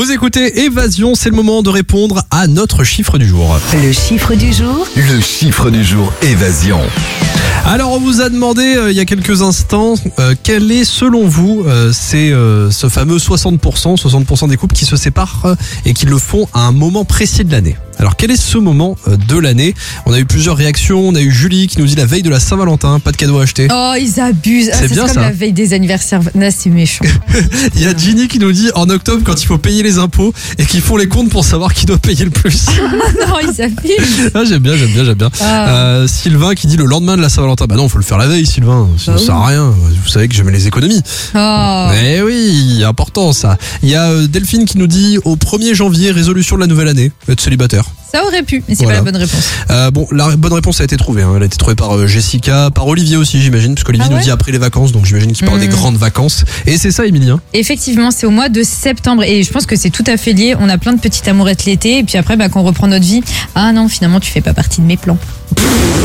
Vous écoutez Évasion, c'est le moment de répondre à notre chiffre du jour. Le chiffre du jour. Le chiffre du jour, Évasion. Alors on vous a demandé il y a quelques instants quel est selon vous ce fameux 60% des couples qui se séparent et qui le font à un moment précis de l'année. Alors quel est ce moment de l'année? On a eu plusieurs réactions, on a eu Julie qui nous dit la veille de la Saint-Valentin, pas de cadeau acheté. Oh, ils abusent. C'est bien comme ça. la veille des anniversaires. Là, c'est méchant. Il y a Ginny qui nous dit en octobre quand il faut payer les impôts et qu'ils font les comptes pour savoir qui doit payer le plus. Non, ils abusent. Ah, j'aime bien. Sylvain qui dit le lendemain de la Saint-Valentin. Bah non, faut le faire la veille, Sylvain. Sinon, ça sert à rien. Vous savez que j'aime les économies. Oh. Eh oui, important ça. Il y a Delphine qui nous dit au 1er janvier, résolution de la nouvelle année, être célibataire. Ça aurait pu, mais c'est Voilà. pas la bonne réponse. Bon, la bonne réponse a été trouvée. Elle a été trouvée par Jessica, par Olivier aussi, j'imagine, parce qu'Olivier Ah ouais nous dit après les vacances, donc j'imagine qu'il parle des grandes vacances. Et c'est ça, Émilie. Effectivement, c'est au mois de septembre et je pense que c'est tout à fait lié. On a plein de petites amourettes l'été et puis après, quand on reprend notre vie, ah non, finalement, tu fais pas partie de mes plans.